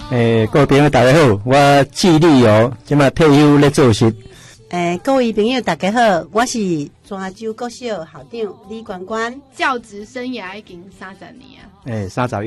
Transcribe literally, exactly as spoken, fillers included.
诶，各位朋友大家好，我纪立友，今麦退休咧做事。 诶，各位朋友大家好，我是泉州国小校长李关关， 教职生涯已经三十年啊。 诶，三十。